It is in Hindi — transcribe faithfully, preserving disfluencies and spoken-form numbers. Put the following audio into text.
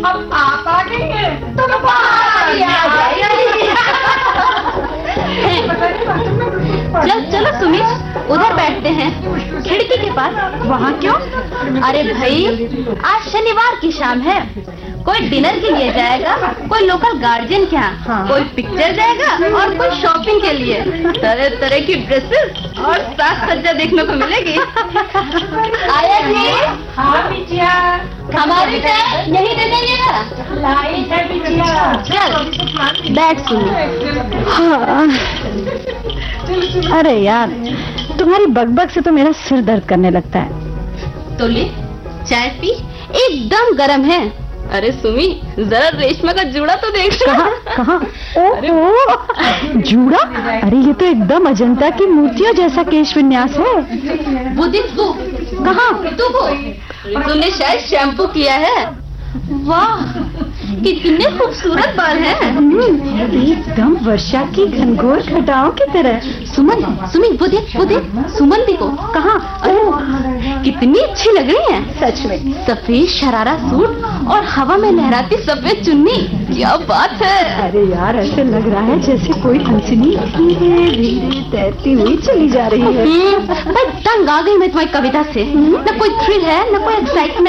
अब आप आ गई हैं तो चल चलो सुमित, उधर बैठते हैं खिड़की के पास। वहाँ क्यों? अरे भाई, आज शनिवार की शाम है, कोई डिनर के लिए जाएगा, कोई लोकल गार्जियन के यहाँ, हाँ। कोई पिक्चर जाएगा और कोई शॉपिंग के लिए। तरह तरह की ड्रेसेस और साज सज्जा देखने को मिलेगी। आया जी? हाँ बिटिया, हमारी चाय यही दे देंगे ना? लाई है बिटिया। चल बैठ सुनी। हाँ। अरे यार, तुम्हारी बकबक से तो मेरा सिर दर्द करने लगता है। तो ले चाय पी, एकदम गर्म है। अरे सुमी, जरा रेशमा का जूड़ा तो देख। कहाँ कहाँ? ओह, जूड़ा? अरे ये तो एकदम अजंता की मूर्तियों जैसा केश विन्यास है। वो देख तू। कहाँ? तू को तूने शायद शैम्पू किया है। वाह, कितने खूबसूरत बाल हैं। एकदम वर्षा की घनघोर घटाओं की तरह। सुमन, सुमित वो देख, वो देख सुमन दी को। कहाँ? कितनी अच्छी लग रही है सच में। सफेद शरारा सूट और हवा में लहराती सफेद चुन्नी, क्या बात है। अरे यार, ऐसे लग रहा है जैसे कोई हंसनी धीरे धीरे तैरती हुई चली जा रही है। तंग आ गई मैं तुम्हारी कविता से। न कोई थ्रिल है, न कोई एक्साइटमेंट।